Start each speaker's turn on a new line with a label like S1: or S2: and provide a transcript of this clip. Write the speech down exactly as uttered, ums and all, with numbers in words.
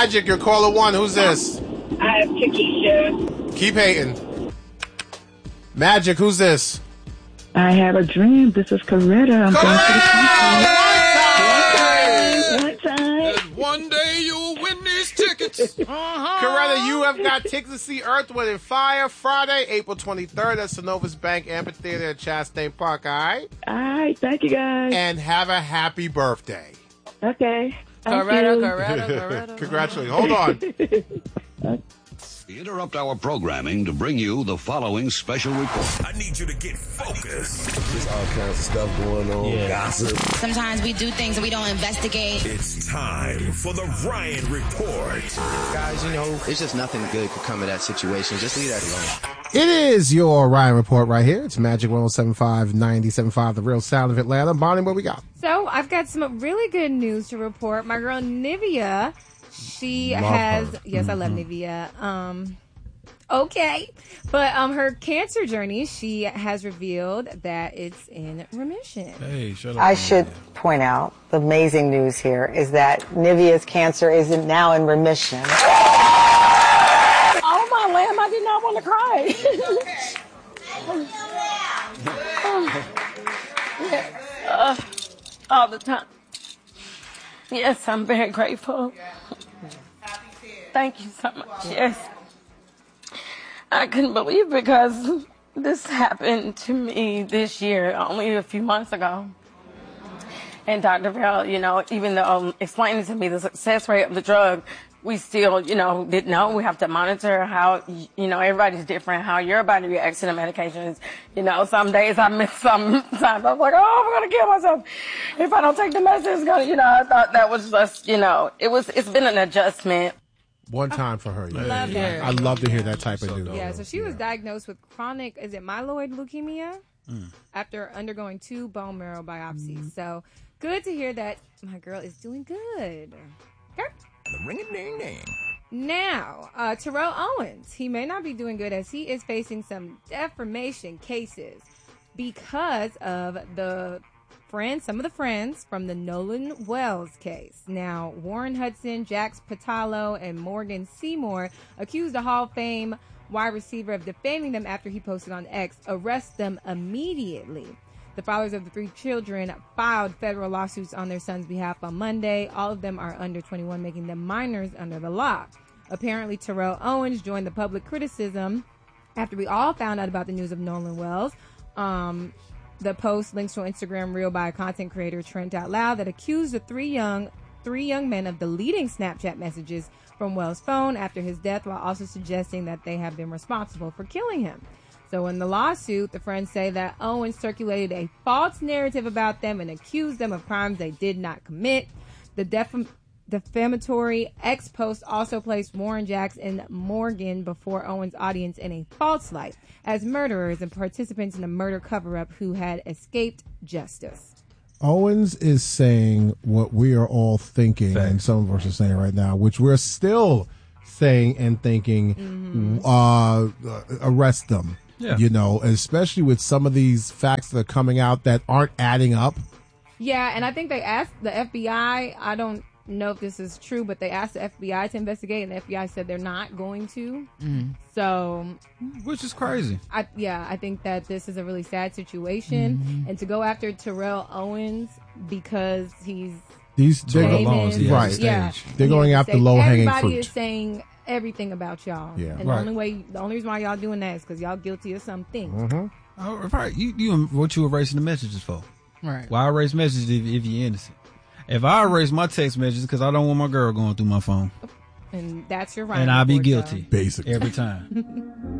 S1: Magic, you're caller one. Who's this?
S2: I have Takesha.
S1: Keep hating. Magic, who's this?
S3: I have a dream. This is Coretta. I'm going to the concert. One time.
S4: One day you'll win these tickets.
S1: Uh-huh. Coretta, you have got tickets to see Earth, Wind and Fire Friday, April twenty-third at Synovus Bank Amphitheater at Chastain Park, all right?
S3: All right. Thank you, guys.
S1: And have a happy birthday.
S3: Okay. Thank
S5: Coretta,
S3: you.
S5: Coretta, Coretta.
S1: Congratulations. Hold on.
S6: We interrupt our programming to bring you the following special report.
S7: I need you to get focused.
S8: There's all kinds of stuff going on. Yeah. Gossip.
S9: Sometimes we do things and we don't investigate.
S7: It's time for the Ryan Report.
S8: Guys, you know, it's just nothing good could come of that situation. Just leave that alone.
S1: It is your Ryan Report right here. It's Magic one oh seven point five, ninety-seven point five, the real sound of Atlanta. Bonnie, what we got?
S10: So I've got some really good news to report. My girl Nivea, she
S1: Love
S10: has,
S1: her.
S10: yes,
S1: Mm-hmm.
S10: I love Nivea. Um, okay. But um, her cancer journey, she has revealed that it's in remission.
S4: Hey, shut up.
S11: I should point out, the amazing news here is that Nivea's cancer is now in remission.
S2: Oh, my lamb, I did not want to cry. Yeah. Uh, all the time. Yes, I'm very grateful. Thank you so much. Yes. I couldn't believe because this happened to me this year, only a few months ago. And Doctor Bell, you know, even though um, explaining to me the success rate of the drug, we still, you know, didn't know. We have to monitor how, you know, everybody's different, how your body reacts to the medications. You know, some days I miss, some times I was like, oh, I'm going to kill myself. If I don't take the medicine, it's going to, you know, I thought that was just, you know, it was, it's been an adjustment.
S1: One time for her. Yeah.
S10: Love
S1: yeah.
S10: her.
S1: I love to hear that type of news.
S10: Yeah, so she was diagnosed with chronic, is it myeloid leukemia?
S1: Mm.
S10: After undergoing two bone marrow biopsies. Mm. So good to hear that my girl is doing good. Okay.
S7: Ring a ding ding.
S10: Now, uh, Terrell Owens, he may not be doing good as he is facing some defamation cases because of the friends, some of the friends from the Nolan Wells case. Now, Warren Hudson, Jax Patalo, and Morgan Seymour accused the Hall of Fame wide receiver of defaming them after he posted on X, arrest them immediately. The fathers of the three children filed federal lawsuits on their son's behalf on Monday. All of them are under twenty-one, making them minors under the law. Apparently, Terrell Owens joined the public criticism after we all found out about the news of Nolan Wells. Um, the post links to an Instagram reel by a content creator, Trent Out Loud, that accused the three young three young men of deleting Snapchat messages from Wells' phone after his death, while also suggesting that they have been responsible for killing him. So in the lawsuit, the friends say that Owens circulated a false narrative about them and accused them of crimes they did not commit. The def- defamatory X post also placed Warren, Jax, and Morgan before Owens' audience in a false light as murderers and participants in a murder cover-up who had escaped justice.
S1: Owens is saying what we are all thinking, Fact. and some of us are saying right now, which we're still saying and thinking, mm-hmm. uh, arrest them. Yeah. You know, especially with some of these facts that are coming out that aren't adding up.
S10: Yeah, and I think they asked the F B I, I don't know if this is true, but they asked the F B I to investigate, and the F B I said they're not going to. Mm-hmm. So,
S4: which is crazy.
S10: I, yeah, I think that this is a really sad situation, mm-hmm. and to go after Terrell Owens because he's
S1: these
S10: famous,
S1: yeah, right?
S10: Yeah,
S1: they're going after low hanging fruit.
S10: Everybody is saying everything about y'all,
S1: yeah.
S10: and
S1: right.
S10: the only way, the only reason why y'all doing that is because y'all guilty of something.
S1: Mm-hmm.
S4: Oh, right, you, you, what you erasing the messages for?
S5: Right.
S4: Why erase messages if, if you're innocent? If I erase my text messages because I don't want my girl going through my phone,
S10: and that's your right,
S4: and I'll be guilty
S1: basically
S4: every time.